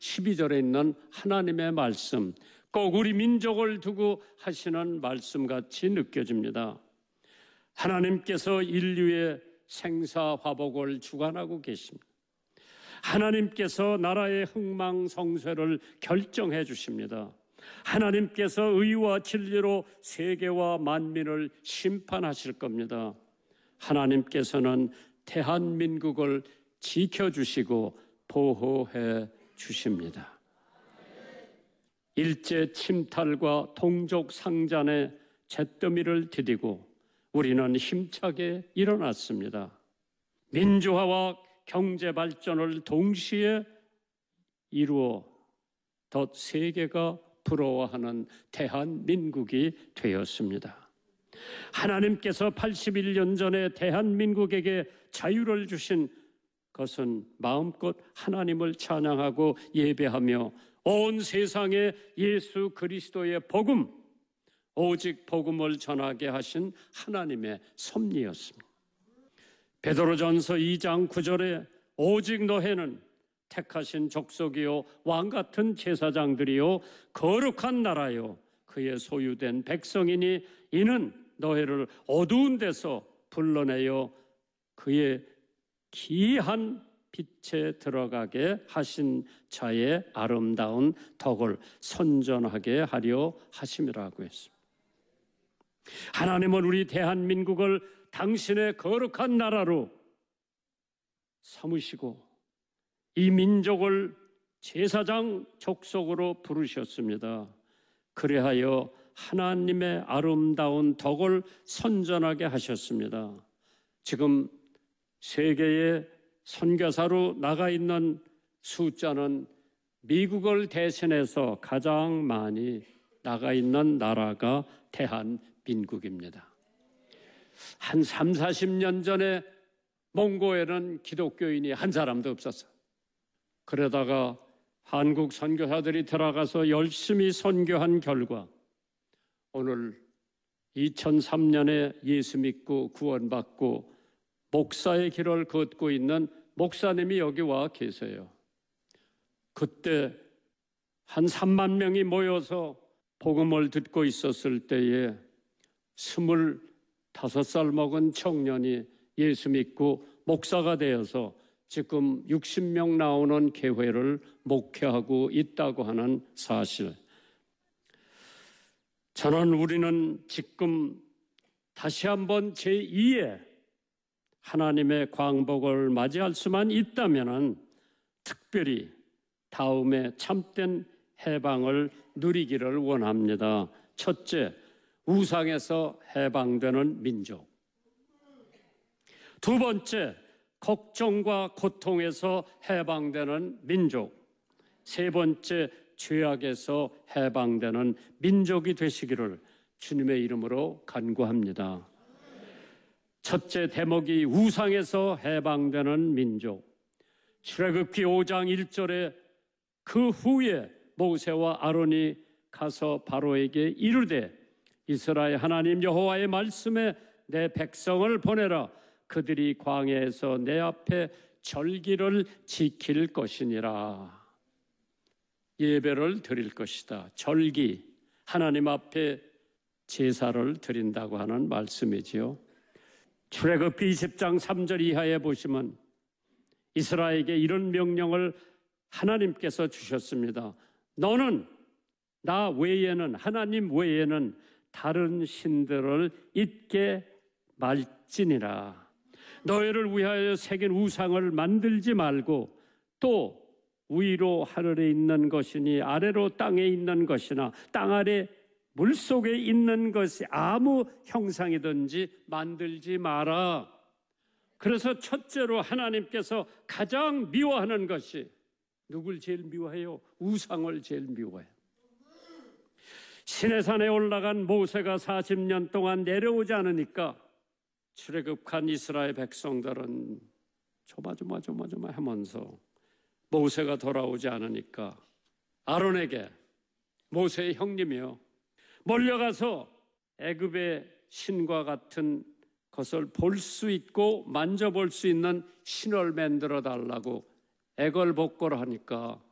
12절에 있는 하나님의 말씀, 꼭 우리 민족을 두고 하시는 말씀같이 느껴집니다. 하나님께서 인류의 생사화복을 주관하고 계십니다. 하나님께서 나라의 흥망성쇠를 결정해 주십니다. 하나님께서 의와 진리로 세계와 만민을 심판하실 겁니다. 하나님께서는 대한민국을 지켜주시고 보호해 주십니다. 일제 침탈과 동족 상잔의 잿더미를 디디고 우리는 힘차게 일어났습니다. 민주화와 경제 발전을 동시에 이루어 더 세계가 부러워하는 대한민국이 되었습니다. 하나님께서 81년 전에 대한민국에게 자유를 주신 것은 마음껏 하나님을 찬양하고 예배하며 온 세상에 예수 그리스도의 복음, 오직 복음을 전하게 하신 하나님의 섭리였습니다. 베드로전서 2장 9절에 오직 너희는 택하신 족속이요 왕같은 제사장들이요 거룩한 나라요 그의 소유된 백성이니 이는 너희를 어두운 데서 불러내어 그의 기이한 빛에 들어가게 하신 자의 아름다운 덕을 선전하게 하려 하심이라고 했습니다. 하나님은 우리 대한민국을 당신의 거룩한 나라로 삼으시고 이 민족을 제사장 족속으로 부르셨습니다. 그래하여 하나님의 아름다운 덕을 선전하게 하셨습니다. 지금 세계의 선교사로 나가 있는 숫자는 미국을 대신해서 가장 많이 나가 있는 나라가 대한민국입니다. 한 3, 40년 전에 몽고에는 기독교인이 한 사람도 없었어요. 그러다가 한국 선교사들이 들어가서 열심히 선교한 결과 오늘 2003년에 예수 믿고 구원받고 목사의 길을 걷고 있는 목사님이 여기 와 계세요. 그때 한 3만 명이 모여서 복음을 듣고 있었을 때에 25살 먹은 청년이 예수 믿고 목사가 되어서 지금 60명 나오는 교회를 목회하고 있다고 하는 사실. 저는 우리는 지금 다시 한번 제2의 하나님의 광복을 맞이할 수만 있다면 특별히 다음에 참된 해방을 누리기를 원합니다. 첫째, 우상에서 해방되는 민족. 두 번째, 걱정과 고통에서 해방되는 민족. 세 번째, 죄악에서 해방되는 민족이 되시기를 주님의 이름으로 간구합니다. 첫째 대목이 우상에서 해방되는 민족. 출애굽기 5장 1절에 그 후에 모세와 아론이 가서 바로에게 이르되 이스라엘 하나님 여호와의 말씀에 내 백성을 보내라. 그들이 광야에서 내 앞에 절기를 지킬 것이니라. 예배를 드릴 것이다. 절기, 하나님 앞에 제사를 드린다고 하는 말씀이지요. 출애굽기 20장 3절 이하에 보시면 이스라엘에게 이런 명령을 하나님께서 주셨습니다. 너는 나 외에는, 하나님 외에는 다른 신들을 잊게 말지니라. 너희를 위하여 새긴 우상을 만들지 말고 또 위로 하늘에 있는 것이니 아래로 땅에 있는 것이나 땅 아래 물속에 있는 것이 아무 형상이든지 만들지 마라. 그래서 첫째로 하나님께서 가장 미워하는 것이 누굴 제일 미워해요? 우상을 제일 미워해요. 시내산에 올라간 모세가 40년 동안 내려오지 않으니까 출애굽한 이스라엘 백성들은 조마조마 하면서 모세가 돌아오지 않으니까 아론에게, 모세의 형님이요, 몰려가서 애굽의 신과 같은 것을 볼 수 있고 만져볼 수 있는 신을 만들어 달라고 애걸복걸 하니까